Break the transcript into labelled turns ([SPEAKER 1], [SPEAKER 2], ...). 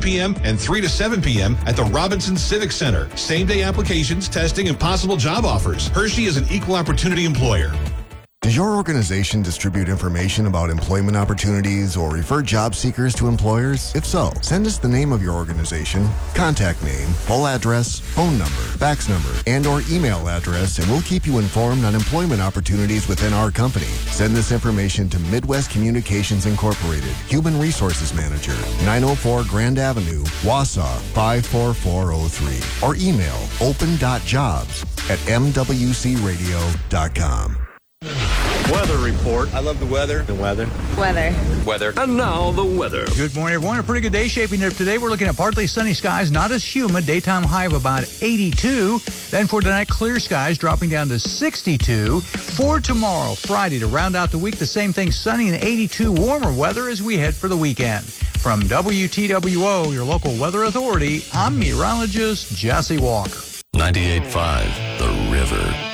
[SPEAKER 1] p.m. and 3 to 7 p.m. at the Robinson Civic Center. Same-day applications, testing, and possible job offers. Hershey is an equal opportunity employer.
[SPEAKER 2] Does your organization distribute information about employment opportunities or refer job seekers to employers? If so, send us the name of your organization, contact name, full address, phone number, fax number, and or email address, and we'll keep you informed on employment opportunities within our company. Send this information to Midwest Communications Incorporated, Human Resources Manager, 904 Grand Avenue, Wausau 54403, or email open.jobs@mwcradio.com.
[SPEAKER 3] Weather report.
[SPEAKER 4] I love the weather.
[SPEAKER 3] The weather.
[SPEAKER 5] Weather.
[SPEAKER 3] Weather. And now the weather.
[SPEAKER 6] Good morning, everyone. A pretty good day shaping up today. We're looking at partly sunny skies, not as humid. Daytime high of about 82. Then for tonight, clear skies dropping down to 62. For tomorrow, Friday, to round out the week, the same thing, sunny and 82, warmer weather as we head for the weekend. From WTWO, your local weather authority, I'm meteorologist Jesse Walker.
[SPEAKER 3] 98.5, The River.